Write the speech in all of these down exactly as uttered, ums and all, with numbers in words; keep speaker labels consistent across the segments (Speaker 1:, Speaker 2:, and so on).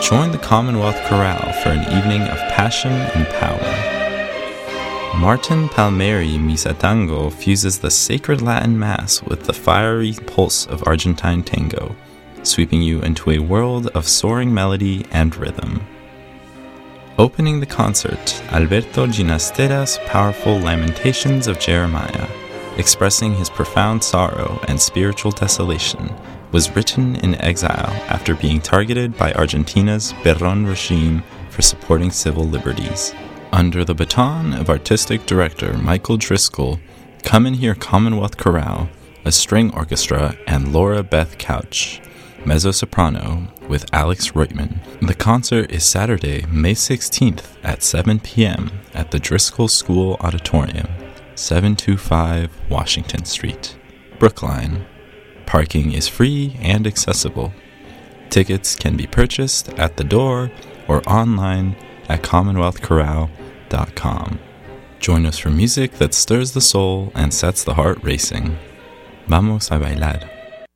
Speaker 1: Join the Commonwealth Chorale for an evening of passion and power. Martin Palmieri Misa Tango fuses the sacred Latin Mass with the fiery pulse of Argentine tango, sweeping you into a world of soaring melody and rhythm. Opening the concert, Alberto Ginastera's powerful Lamentations of Jeremiah, expressing his profound sorrow and spiritual desolation, was written in exile after being targeted by Argentina's Perón regime for supporting civil liberties. Under the baton of artistic director Michael Driscoll, come and hear Commonwealth Chorale, a string orchestra, and Laura Beth Couch, mezzo-soprano, with Alex Reutman. The concert is Saturday, May sixteenth at seven p.m. at the Driscoll School Auditorium, seven twenty-five Washington Street, Brookline. Parking is free and accessible. Tickets can be purchased at the door or online at commonwealth chorale dot com. Join us for music that stirs the soul and sets the heart racing. Vamos a bailar.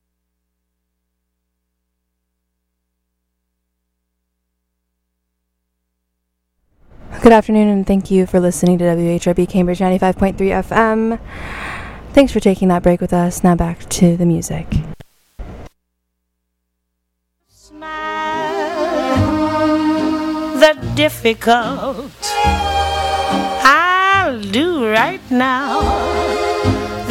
Speaker 2: Good afternoon, and thank you for listening to W H R B Cambridge ninety-five point three F M. Thanks for taking that break with us. Now back to the music.
Speaker 3: The difficult I'll do right now.